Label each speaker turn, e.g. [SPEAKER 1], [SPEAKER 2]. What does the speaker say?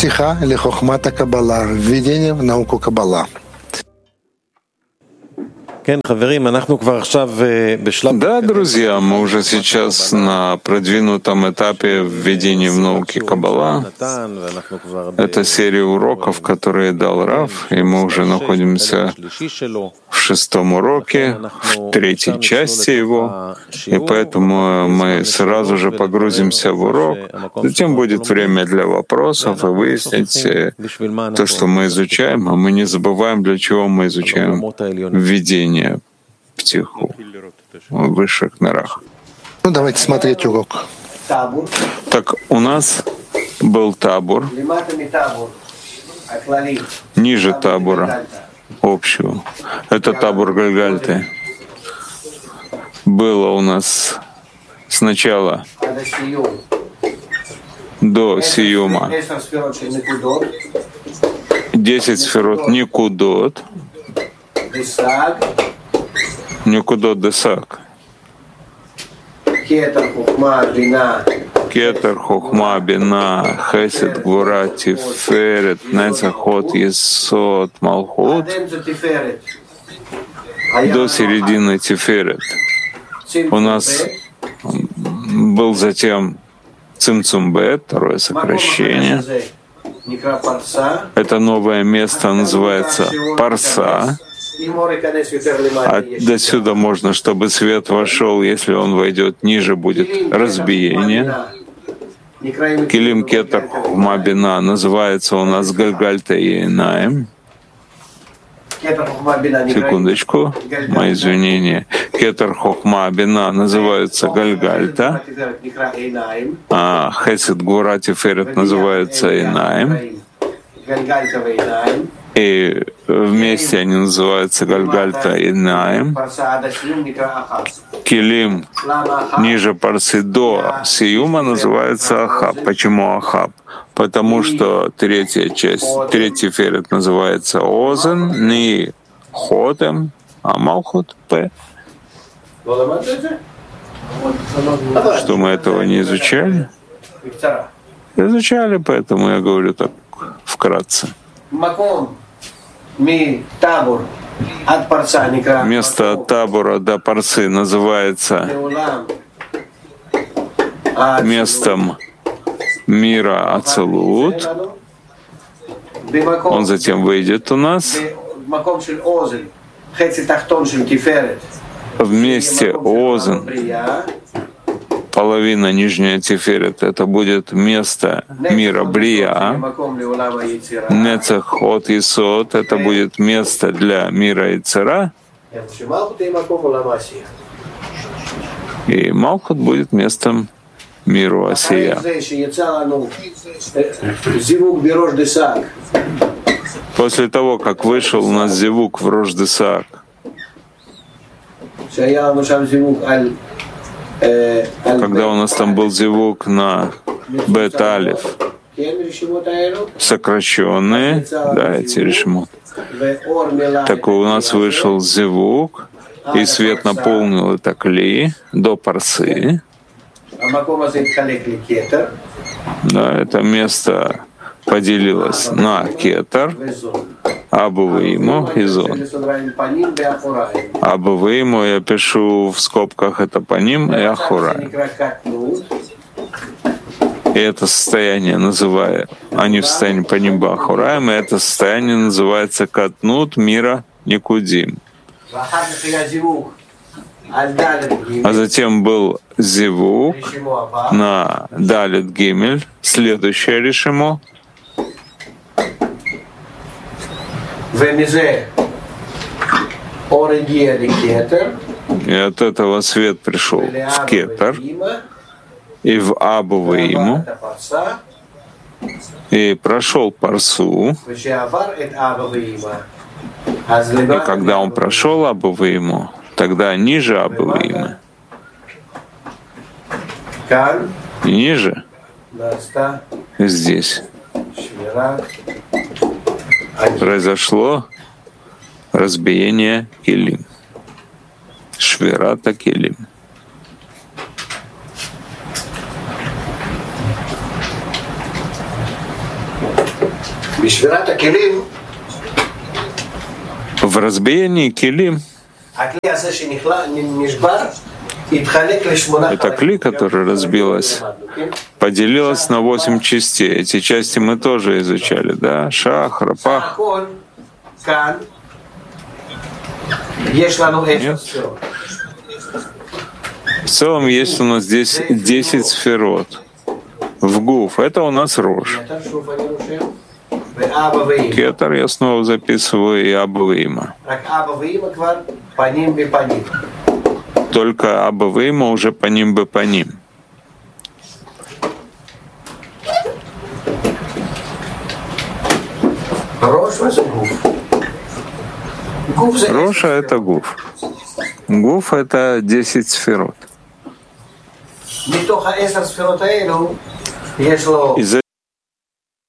[SPEAKER 1] Птиха или хохмата Каббала, введение в науку Каббала.
[SPEAKER 2] Да, друзья, мы уже сейчас на продвинутом этапе введения в науки Каббала. Это серия уроков, которые дал Рав, и мы уже находимся в 6-м уроке, в 3-й части его, и поэтому мы сразу же погрузимся в урок. Затем будет время для вопросов и выяснить то, что мы изучаем, а мы не забываем, для чего мы изучаем введение птиху в высших мирах.
[SPEAKER 1] Ну, давайте смотреть урок.
[SPEAKER 2] Так, у нас был табур, ниже табура общего. Это табур Гальгальты. Было у нас сначала до Сиюма 10 сферот Никудот, Никудот Десак, Кетер, Хохма, Бина, Хесед, Гвура, Тиферет, Нецахот, Есот, Малхут, до середины Тиферет. У нас был затем Цимцумбет, второе сокращение. Это новое место называется Парса. А до сюда можно, чтобы свет вошел, если он войдет ниже, будет разбиение. Килим Кетер Хохма Бина называется у нас Гальгальта и Инаим. Секундочку, мои извинения. Кетер Хохма Бина называется Гальгальта, а Хесед Гвура Тиферет называется Инаим. И вместе они называются Гальгальта и Наим. Килим ниже Парсы до Сиюма называется Ахаб. Почему Ахаб? Потому что третья часть, третий ферет называется Озен, Ни Хотем, а Малхут П. Что мы этого не изучали? Изучали, поэтому я говорю так вкратце. Место от табура до Парсы называется местом мира Ацелут. Он затем выйдет у нас. Вместе Озен, половина нижняя Тиферет, это будет место мира Брия. Нецах от Исот, это будет место для мира Ицера. И Малхут будет местом миру Асия. После того, как вышел у нас Зивук в Рош-Десаак, когда у нас там был зивук на Бет Алиф, сокращенные, да, эти решимут. Так у нас вышел зивук, и свет наполнил это кли до Парсы. Да, это место поделилось на Кетер, Абувейму и Зон. Абувейму я пишу в скобках, это Паним и Ахурай. И это состояние называю, они в состоянии Паним и Ахураем, и это состояние называется Катнут мира Никудим. А затем был Зивук на Далит Гимель, следующее решимо. И от этого свет пришел в Кетер и в Абувейму, и прошел Парсу. И когда он прошел Абувейму, тогда ниже Абувеймы, и ниже, здесь, произошло разбиение Килим. Швирата Килим. В разбиении килим это кли, которая разбилась, поделилась на 8 частей. Эти части мы тоже изучали, да? Шах, рапах. Нет? В целом есть у нас здесь 10 сферот. В гуф это у нас рож. Кетер я снова записываю и Аба Вима. Только Аба Вима уже по ним бы по ним. Роша — это гуф. Гуф — это 10 сферот. Из